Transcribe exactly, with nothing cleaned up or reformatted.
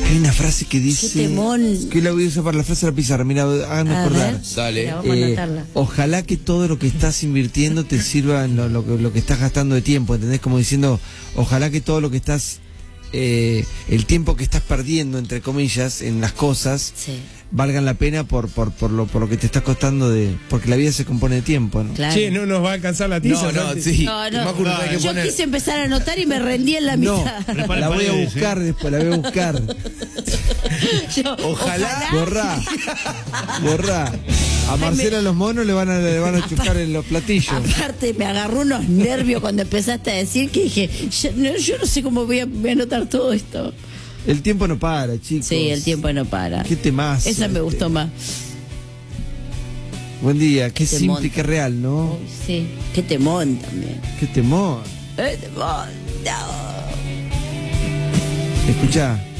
Hay una frase que dice... ¡Qué temón! Que la voy a usar para la frase de la pizarra. Mira, háganme A acordar. ver. Dale. Mira, vamos a Eh, anotarla. ojalá que todo lo que estás invirtiendo te sirva en lo, lo, que- lo que estás gastando de tiempo, ¿entendés? Como diciendo, ojalá que todo lo que estás, eh, el tiempo que estás perdiendo, entre comillas, en las cosas, Sí, valgan la pena por, por, por, lo, por lo que te está costando de... Porque la vida se compone de tiempo, ¿no? claro. Che, no nos va a alcanzar la tiza. No, no, Santi. sí. No, no. Más curioso hay que Yo poner- quise empezar a anotar y me rendí en la No, mitad. Prepara la voy a paredes, buscar después, la voy a buscar. Yo, Ojalá. Borrá, borrá. A Marcela los monos le van a, le van a chucar en los platillos. Aparte me agarró unos nervios cuando empezaste a decir que dije, yo no, yo no sé cómo voy a, voy a anotar todo esto. El tiempo no para, chicos. Sí, el tiempo no para. Qué temazo. Esa me este. gustó más. Buen día, qué Qué simple y temón. qué real, ¿no? Uy, sí, qué temón también. Qué temor. ¡Qué temón! No. Escuchá.